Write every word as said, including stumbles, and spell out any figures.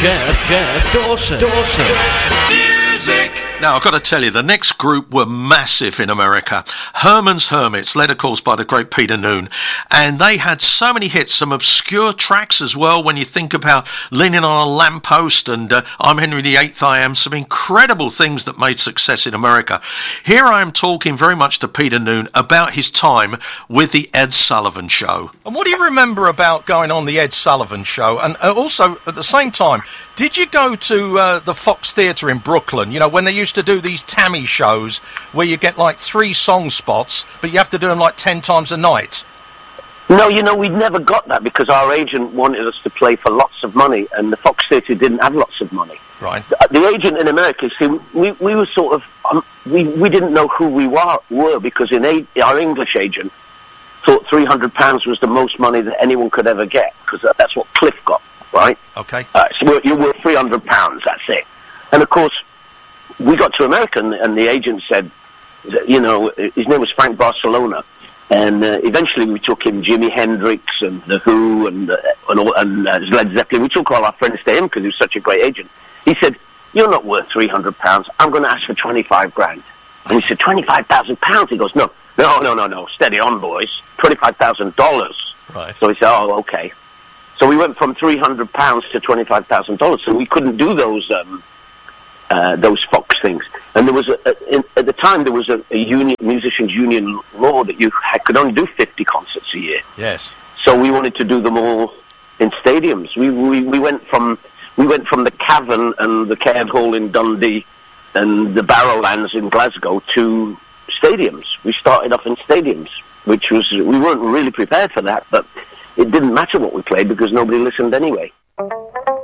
Jeff, Jeff Dawson. Dawson. Music. Now, I've got to tell you, the next group were massive in America. Herman's Hermits, led, of course, by the great Peter Noone. And they had so many hits, some obscure tracks as well, when you think about Leaning on a Lamppost and uh, I'm Henry the Eighth, I Am, some incredible things that made success in America. Here I am talking very much to Peter Noone about his time with the Ed Sullivan Show. And what do you remember about going on the Ed Sullivan Show? And uh, also, at the same time, did you go to uh, the Fox Theatre in Brooklyn, you know, when they used to do these Tammy shows where you get like three song spots, but you have to do them like ten times a night? No, you know, we never got that because our agent wanted us to play for lots of money, and the Fox Theatre didn't have lots of money. Right. The, the agent in America, see, we, we were sort of, um, we, we didn't know who we were, were because in a, our English agent thought three hundred pounds was the most money that anyone could ever get, because that, that's what Cliff got, right? Okay. Uh, so we're, you're worth three hundred pounds, that's it. And of course, we got to America, and, and the agent said, you know, his name was Frank Barcelona, and uh, eventually we took him Jimi Hendrix and The Who and, uh, and, all, and uh, Led Zeppelin. We took all our friends to him because he was such a great agent. He said, you're not worth three hundred pounds. I'm going to ask for twenty-five grand. And we said, twenty-five thousand pounds? He goes, no, no, no, no, no, steady on, boys. twenty-five thousand dollars. Right. So we said, oh, okay. So we went from three hundred pounds to twenty-five thousand dollars. So we couldn't do those... Um, Uh, those Fox things, and there was a, a, in, at the time there was a, a union, musicians' union law that you had, could only do fifty concerts a year. Yes. So we wanted to do them all in stadiums. We we, we went from we went from the Cavern and the Caird Hall in Dundee and the Barrowlands in Glasgow to stadiums. We started off in stadiums, which was we weren't really prepared for that, but it didn't matter what we played because nobody listened anyway.